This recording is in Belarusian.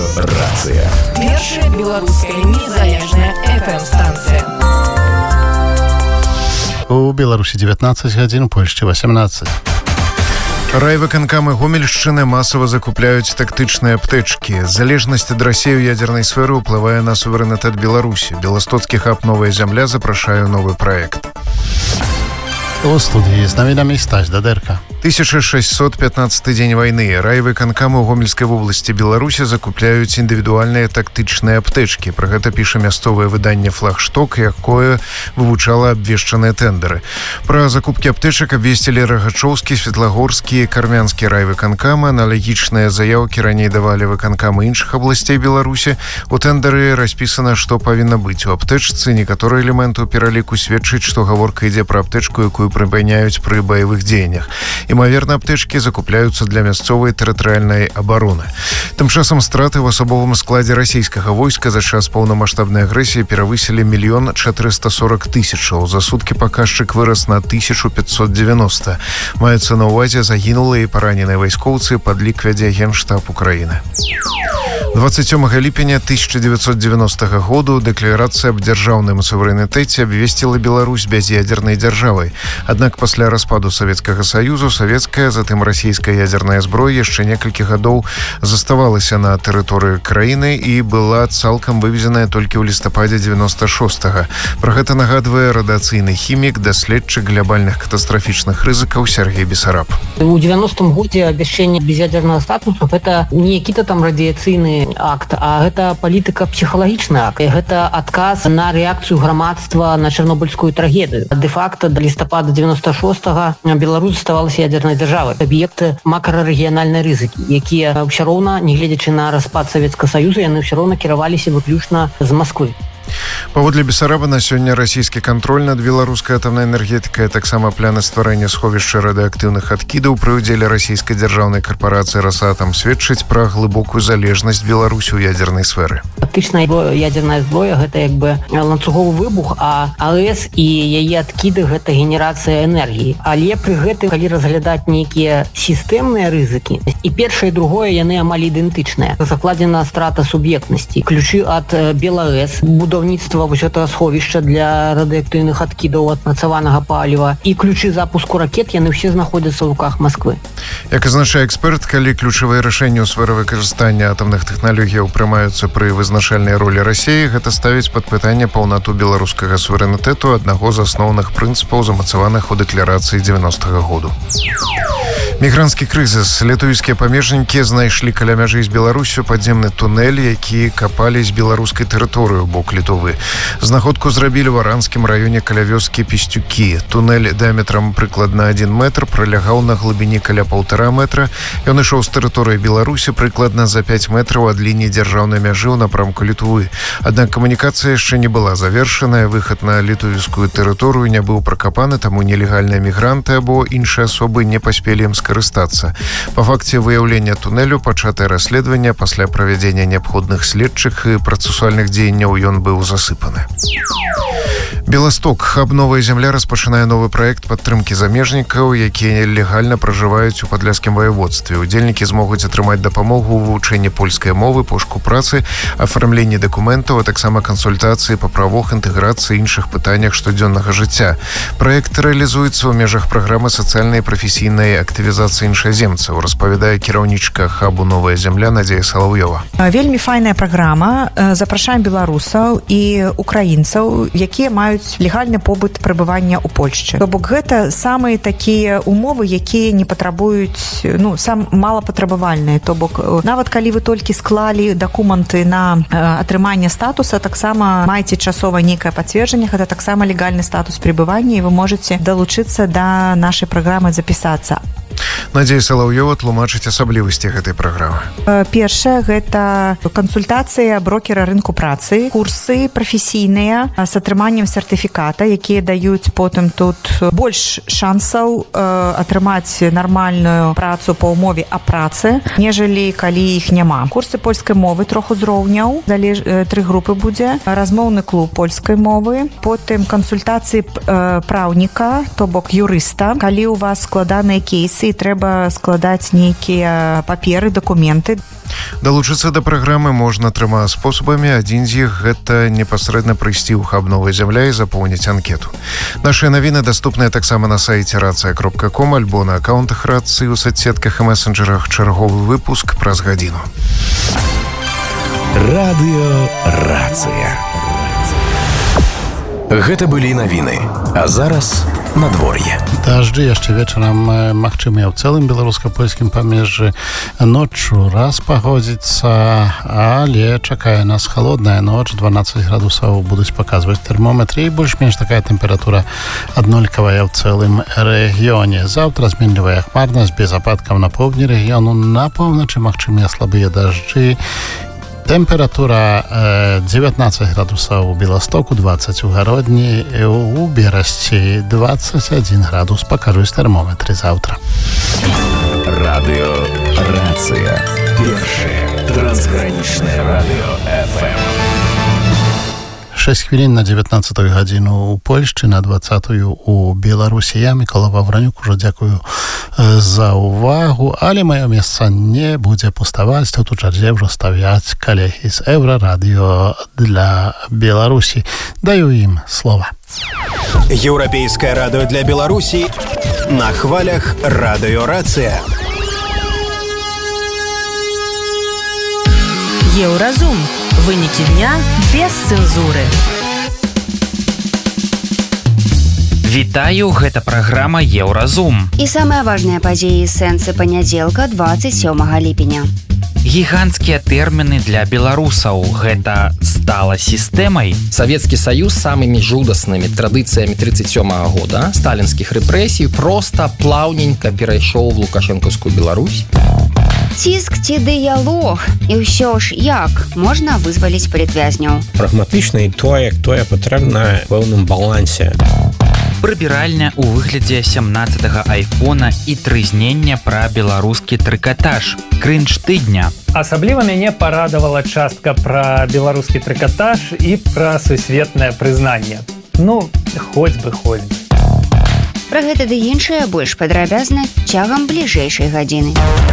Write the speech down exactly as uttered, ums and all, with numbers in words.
Рацыя. Першая беларуская незалежная эф эм-станцыя. У Беларусі дзевятнаццаць гадзін, у Польшчы васямнаццаць. Райвыканкамы Гомельшчыны масава закупляюць тактычныя аптэчкі. Залежнасць ад Расіі ў ядзернай сферы ўплывае на суверэнітэт Беларусі. Беластоцкі хаб «Новая зямля» запрашае новы праект. У студыі з навінамі Стась Дадэрка. тысяча шестьсот пятнадцатый дзень вайны. Райвыканкамы ў Гомельскай вобласці Беларусі закупляюць індывідуальныя тактычныя аптэчкі. Пра гэта піша мясцовае выданне «Флагшток», якое вывучала абвешчаныя тэндары. Пра закупкі аптэчак абвесцілі Рагачоўскі, Светлагорскі, Кармянскі райвыканкамы. Аналагічныя заяўкі раней давалі выканкамы іншых абласцей Беларусі. У тэндары распісана, што павінна быць у аптэчцы. Некаторыя элементы ў пераліку сведчаць, што гаворка ідзе пра аптэчку, якую прымяняюць пры баявых дзеяннях. Імаверна, аптэчкі закупляюцца для мясцовай тэрытарыяльнай абароны. Тым часам страты ў асабовым складзе расійскага войска за час паўнамаштабнай агрэсіі перавысілі мільён чатырыста сорок тысячаў. За суткі паказчык вырас на тысячу пятьсот девяносто. Маюцца на ўвазе загінулыя і параненыя вайскоўцы, падлік вядзе Генштаб Украіны. двадцать сёмага ліпеня тысяча девятьсот девяностого году дэкларацыя аб дзяржаўным суверэнітэце абвесціла Беларусь бяз'ядзернай дзяржавай. Аднак пасля распаду Савецкага Саюзу савецкая, затым расійская ядзерная зброя яшчэ некалькі гадоў заставалася на тэрыторыі краіны і была цалкам вывезеная толькі ў лістападзе девяносто шостага. Пра гэта нагадвае радыацыйны хімік, даследчык глобальных катастрафічных рызыкаў Сергей Бесараб. У девяностым годзе абвяшчэнне без'ядзернага статусу гэта не які-то там радыяцыйны акт, а гэта палітыка псіхалагічны акт. Гэта адказ на рэакцыю грамадства на чарнобыльскую трагедыю. Дэ-факта да лістапада девяносто шостага Беларусь ставалася ядзернай дзяржавай. Аб'екты макрарэгіянальнай рызыкі, якія ўсё роўна, нягледзячы на распад Савецкага Саюза, яны ўсё роўна кіраваліся выключна з Масквы. Паводле Бесараба, на сёння расійскі кантроль над беларускай атамнай энергетыкай, таксама пляны стварэння сховішча радыеактыўных адкідаў пры ўдзеле расійскай дзяржаўнай карпорацыі «Росатом» сведчыць пра глыбокую залежнасць Беларусі ў ядзернай сферы. Тактычная ядзерная зброя гэта як бы ланцуговы выбух, а АЭС і яе адкіды гэта генерацыя энергіі. Але пры гэтым, калі разглядаць нейкія сістэмныя рызыкі, і першае і другое яны амаль ідэнтычныя. Закладзена страта суб'ектнасці. Ключы ад БелАЭС, будаўніцтва вось гэтага сховішча для радыеактыўных адкідаў адпрацаванага паліва і ключы запуску ракет, яны ўсе знаходзяцца ў руках Масквы. Як азначае эксперт, калі ключавыя рашэнні ў сферы выкарыстання атамных тэхналогіяў прымаюцца пры вызначальнай ролі Расіі, гэта ставіць пад пытанне паўнату беларускага суверэнітэту, аднаго з асноўных прынцыпаў, замацаваных у дэкларацыі девяностого году. Мігранцкі крызіс. Літоўскія памежнікі знайшлі каля мяжы з Беларусю падземны тунэль, які капалі з беларускай тэрыторыі ў бок Літовы. Знаходку зрабілі ў Аранскім раёне каля вёскі Песцюкі. Тунэль дыаметрам прыкладна адзін метр пралягаў на глыбіні каля паўтара метра. Ён ішоў з тэрыторыі Беларусі прыкладна за пяць метраў ад лініі дзяржаўнай мяжы ў напрамку Літвы. Аднак камунікацыя яшчэ не была завершаная, выхад на літоўскую тэрыторыю не быў пракапаны, таму нелегальныя мігранты або іншыя асобы не паспелі ім скарыстацца. Па факце выяўлення тунэлю пачатае расследаванне, пасля правядзення неабходных следчых і працэсуальных дзеянняў ён быў засыпаны. Беласток. Хаб «Новая зямля» распачынае новы праект падтрымкі замежнікаў, якія легальна пражываюць у падляшскім ваяводстве. Удзельнікі змогуць атрымаць дапамогу ў вывучэнні польскай мовы, пошуку працы, афармленні дакументаў, а таксама кансультацыі па правах, інтэграцыі і іншых пытаннях штодзённага жыцця. Праект рэалізуецца ў межах праграмы сацыяльнай і прафесійнай актывізацыі іншаземцаў, распавядае кіраўнічка хабу «Новая зямля» Надзея Салаўёва. Вельмі файная праграма. Запрашаем беларусаў і украінцаў, якія маюць легальны побыт прабывання ў Польшчы. То бок гэта самыя такія умовы, якія не патрабуюць, ну, сам малапатрабавальныя. То бок нават калі вы толькі склалі дакументы на атрыманне статуса, таксама маеце часова нейкае пацверджанне, гэта таксама легальны статус пребывання, і вы можаце далучыцца да нашай праграмы, запісацца. Надзея Салаўёва тлумачыць асаблівасці гэтай праграмы. Першае, гэта кансультацыя брокера рынку працы, курсы прафесійныя з атрыманнем сертыфіката, якія даюць потым тут больш шансаў атрымаць нармальную працу па ўмове о працы, нежели калі іх няма. Курсы польскай мовы трох узроўняў, тры групы будзе, размоўны клуб польскай мовы, потым кансультацыі праўніка, то бок юрыста, калі у вас складаныя кейсы і трэба складаць нейкія паперы, дакументы. Далучыцца да праграмы можна трыма спосабамі. Адзін з іх гэта непасрэдна прыйсці ў хаб «Новая зямля» і запоўніць анкету. Нашыя навіны даступныя таксама на сайце рацыя кропка ком альбо на акаунтах рацыі ў соцсетках і месенджерах. Чарговы выпуск праз гадзіну. Радыё Рацыя. Гэта былі навіны. А зараз надвор'е. Дажджы яшчэ вечарам магчымыя ў цэлым беларуска-польскім памежжы. Ноччу раз пагодзіцца, але чакае нас халодная ноч. дванаццаць градусаў будуць паказваць тэрмометры і больш-менш такая тэмпература аднолькавая ў цэлым рэгіёне. Заўтра зменлівая хмарнасць без ападкаў на поўдні рэгіёну. На поўначы магчымыя слабыя дажджы. Тэмпература э, дзевятнаццаць градусаў у Беластоку, дваццаць у Гародні, у Берасці дваццаць адзін градус пакажуць тэрмометры заўтра. Радыё Рацыя. Першае трансгранічнае радыё эф эм. шэсць хвілін на дзевятнаццатую гадзіну ў Польшчы, на дваццатую у Беларусі. Я, Мікола Вавранюк, ужо дзякую за увагу, але маё месца не будзе пуставаць. Тут у чарзе ўжо стаяць калегі з Еўрарадыё для Беларусі. Даю ім слова. Еўрапейскае радыё для Беларусі на хвалях радыё Рацыя. Еўразум. Вынікі дня без цэнзуры. Вітаю, гэта праграма Еўразум. І самыя важныя падзеі сэнсы панядзелка дваццаць сёмага ліпеня. Гіганцкія тэрміны для беларусаў. Гэта стала сістэмай. Савецкі Саюз самымі жудаснымі традыцыямі тридцать сёмага года сталінскіх рэпрэсій проста плаўненька перайшоў в лукашэнкаўскую Беларусь. Ціск ці дыялог? І ўсё ж як можна вызваліць палітвязняў? Прагматычна і тое, тое патрэбна ў пэўным балансе. Прыбіральня ў выглядзе сямнаццатага айфона і трызнення пра беларускі трыкатаж. Крынж тыдня. Асабліва мяне парадавала частка пра беларускі трыкатаж і пра сусветнае прызнанне. Ну, хоць бы, хоць бы. Пра гэта ды іншае больш падрабязна цягам бліжэйшай гадзіны.